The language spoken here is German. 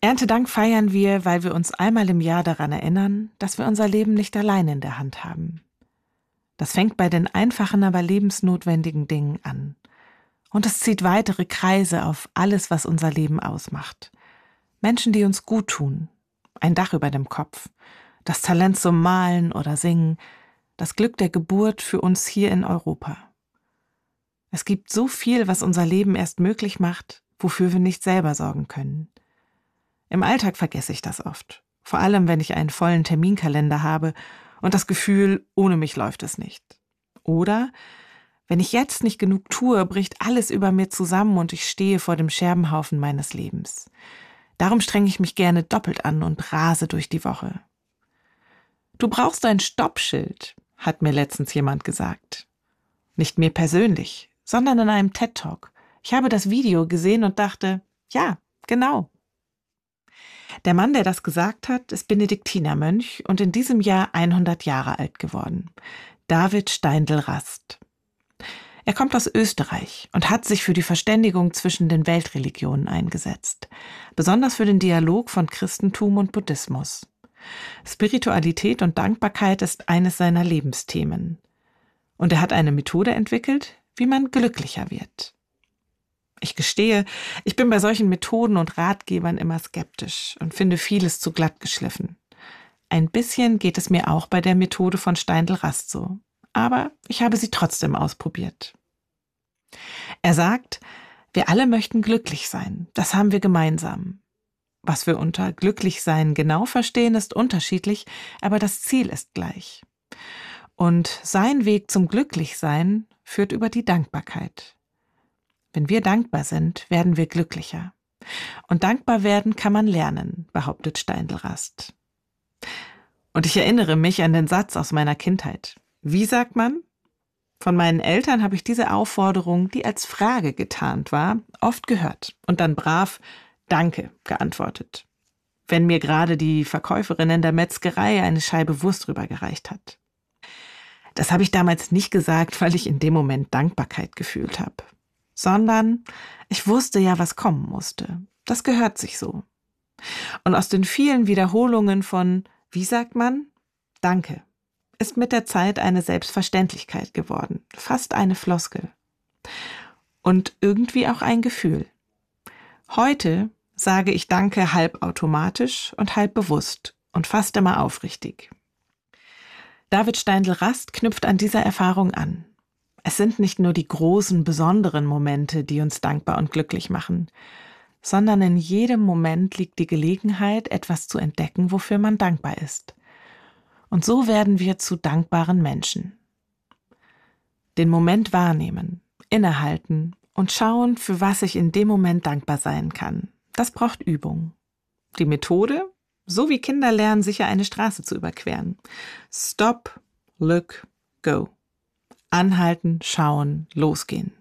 Erntedank feiern wir, weil wir uns einmal im Jahr daran erinnern, dass wir unser Leben nicht allein in der Hand haben. Das fängt bei den einfachen, aber lebensnotwendigen Dingen an. Und es zieht weitere Kreise auf alles, was unser Leben ausmacht. Menschen, die uns gut tun, ein Dach über dem Kopf, das Talent zum Malen oder Singen, das Glück der Geburt für uns hier in Europa. Es gibt so viel, was unser Leben erst möglich macht, wofür wir nicht selber sorgen können. Im Alltag vergesse ich das oft, vor allem wenn ich einen vollen Terminkalender habe und das Gefühl, ohne mich läuft es nicht. Oder wenn ich jetzt nicht genug tue, bricht alles über mir zusammen und ich stehe vor dem Scherbenhaufen meines Lebens. Darum strenge ich mich gerne doppelt an und rase durch die Woche. Du brauchst ein Stoppschild, hat mir letztens jemand gesagt. Nicht mir persönlich, sondern in einem TED-Talk. Ich habe das Video gesehen und dachte, ja, genau. Der Mann, der das gesagt hat, ist Benediktinermönch und in diesem Jahr 100 Jahre alt geworden. David Steindl-Rast. Er kommt aus Österreich und hat sich für die Verständigung zwischen den Weltreligionen eingesetzt, besonders für den Dialog von Christentum und Buddhismus. Spiritualität und Dankbarkeit ist eines seiner Lebensthemen. Und er hat eine Methode entwickelt, wie man glücklicher wird. Ich gestehe, ich bin bei solchen Methoden und Ratgebern immer skeptisch und finde vieles zu glatt geschliffen. Ein bisschen geht es mir auch bei der Methode von Steindl-Rast so, aber ich habe sie trotzdem ausprobiert. Er sagt, wir alle möchten glücklich sein, das haben wir gemeinsam. Was wir unter glücklich sein genau verstehen, ist unterschiedlich, aber das Ziel ist gleich. Und sein Weg zum Glücklichsein führt über die Dankbarkeit. Wenn wir dankbar sind, werden wir glücklicher. Und dankbar werden kann man lernen, behauptet Steindl-Rast. Und ich erinnere mich an den Satz aus meiner Kindheit. Wie sagt man? Von meinen Eltern habe ich diese Aufforderung, die als Frage getarnt war, oft gehört und dann brav Danke geantwortet, wenn mir gerade die Verkäuferin in der Metzgerei eine Scheibe Wurst rübergereicht hat. Das habe ich damals nicht gesagt, weil ich in dem Moment Dankbarkeit gefühlt habe, sondern ich wusste ja, was kommen musste. Das gehört sich so. Und aus den vielen Wiederholungen von, wie sagt man? Danke, ist mit der Zeit eine Selbstverständlichkeit geworden, fast eine Floskel. Und irgendwie auch ein Gefühl. Heute sage ich Danke halb automatisch und halb bewusst und fast immer aufrichtig. David Steindl-Rast knüpft an dieser Erfahrung an. Es sind nicht nur die großen, besonderen Momente, die uns dankbar und glücklich machen, sondern in jedem Moment liegt die Gelegenheit, etwas zu entdecken, wofür man dankbar ist. Und so werden wir zu dankbaren Menschen. Den Moment wahrnehmen, innehalten und schauen, für was ich in dem Moment dankbar sein kann. Das braucht Übung. Die Methode? So wie Kinder lernen, sicher eine Straße zu überqueren. Stop, look, go. Anhalten, schauen, losgehen.